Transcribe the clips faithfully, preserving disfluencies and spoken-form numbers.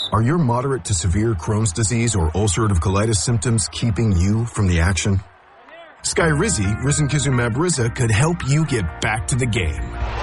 Are your moderate to severe Crohn's disease or ulcerative colitis symptoms keeping you from the action? Skyrizi, risankizumab Riza, could help you get back to the game.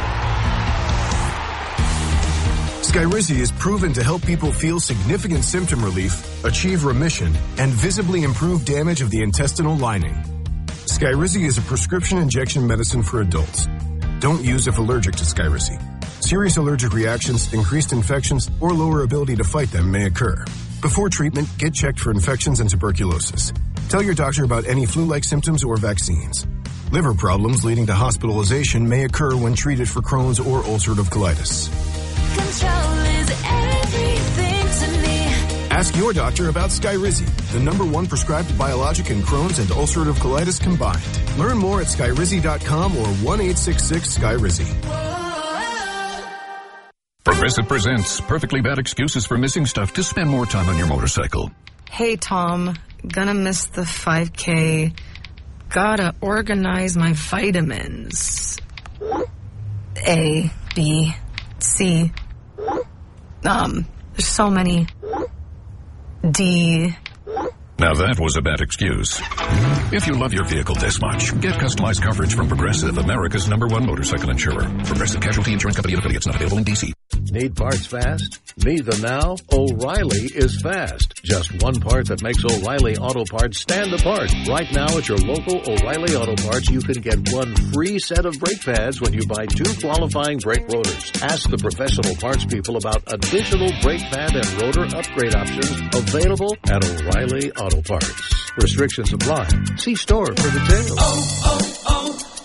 Skyrizi is proven to help people feel significant symptom relief, achieve remission, and visibly improve damage of the intestinal lining. Skyrizi is a prescription injection medicine for adults. Don't use if allergic to Skyrizi. Serious allergic reactions, increased infections, or lower ability to fight them may occur. Before treatment, get checked for infections and tuberculosis. Tell your doctor about any flu-like symptoms or vaccines. Liver problems leading to hospitalization may occur when treated for Crohn's or ulcerative colitis. Control is everything to me. Ask your doctor about Skyrizi, the number one prescribed biologic in Crohn's and ulcerative colitis combined. Learn more at skyrizi dot com or one eight six six Skyrizi. Progressive presents Perfectly Bad Excuses for Missing Stuff to Spend More Time on Your Motorcycle. Hey, Tom. Gonna miss the five K. Gotta organize my vitamins. A, B, C. Um, there's so many. D. Now that was a bad excuse. If you love your vehicle this much, get customized coverage from Progressive, America's number one motorcycle insurer. Progressive Casualty Insurance Company and affiliates, not available in D C. Need parts fast? Need them now? O'Reilly is fast. Just one part that makes O'Reilly Auto Parts stand apart. Right now at your local O'Reilly Auto Parts, you can get one free set of brake pads when you buy two qualifying brake rotors. Ask the professional parts people about additional brake pad and rotor upgrade options available at O'Reilly Auto Parts. Restrictions apply. See store for details. Oh, oh,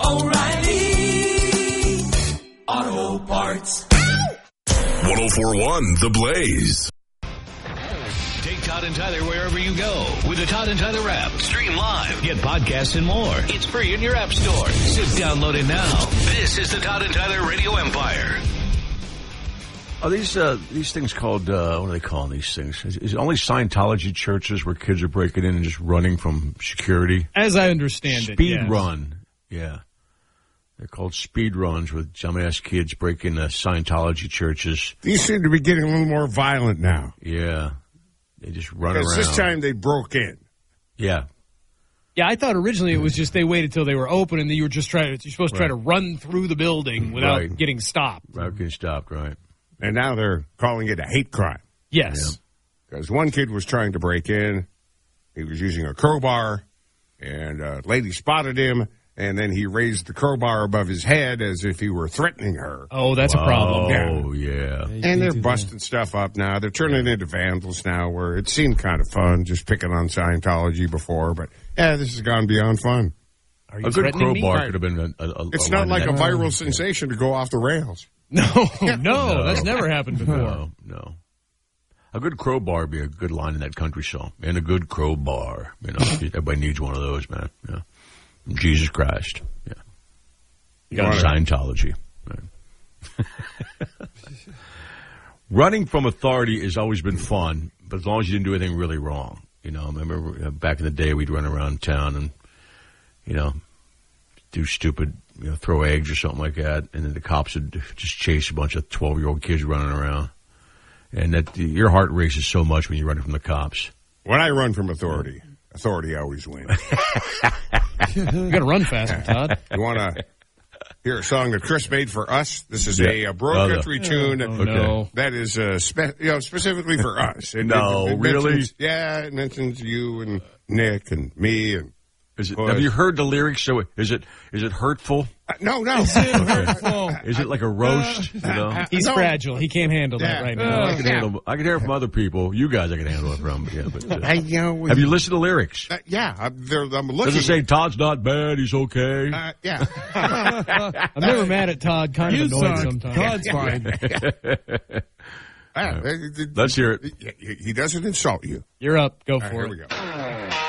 oh, O'Reilly Auto Parts. one oh four point one The Blaze. Take Todd and Tyler wherever you go with the Todd and Tyler app. Stream live, get podcasts and more. It's free in your app store. So download it now. This is the Todd and Tyler Radio Empire. Are these uh, these things called, uh, what are they calling these things? Is, is it only Scientology churches where kids are breaking in and just running from security? As I understand it, Speed yes. run, yeah. They're called speed runs with dumbass kids breaking uh, Scientology churches. These seem to be getting a little more violent now. Yeah. They just run because around. This time they broke in. Yeah. Yeah, I thought originally it was just they waited till they were open and then you were just trying to, you're supposed to right. try to run through the building without right. getting stopped. Without getting stopped, right. And now they're calling it a hate crime. Yes. Because yeah. one kid was trying to break in. He was using a crowbar, and a lady spotted him, and then he raised the crowbar above his head as if he were threatening her. Oh, that's a problem. Oh, yeah. yeah. yeah and they're busting that. stuff up now. They're turning into vandals now, where it seemed kind of fun, just picking on Scientology before. But, yeah, this has gone beyond fun. Are you a good crowbar me? could have been a, a, a It's a not like a viral yeah. sensation to go off the rails. No, no, no, that's never happened before. No, no. A good crowbar would be a good line in that country song. And a good crowbar. You know, everybody needs one of those, man. Yeah. Jesus Christ. Yeah. You got Scientology. Right. Running from authority has always been fun, but as long as you didn't do anything really wrong. You know, I remember back in the day we'd run around town and, you know, do stupid, you know, throw eggs or something like that, and then the cops would just chase a bunch of twelve-year-old kids running around. And that your heart races so much when you're running from the cops. When I run from authority, authority always wins. You got to run faster, Todd. You want to hear a song that Chris made for us? This is yeah. a, a broad oh, country no. tune oh, no. that is uh, spe- you know, specifically for us. It, no, it, it really? Mentions, yeah, it mentions you and Nick and me and. Is it, have you heard the lyrics? So is it is it hurtful? Uh, no, no. Is it hurtful? Is it like a roast? Uh, you know? He's no. fragile. He can't handle yeah. that right now. Uh, I can yeah. handle. I can hear it from other people. You guys, I can handle it from. Yeah, but uh, I, you know, have you listened to lyrics? Uh, yeah, I'm, I'm looking. Does it say Todd's not bad? He's okay. Uh, yeah. I'm never mad at Todd. Kind you of annoyed suck. sometimes. Todd's fine. Uh, Let's hear it. He, he doesn't insult you. You're up. Go right, for here it. we go.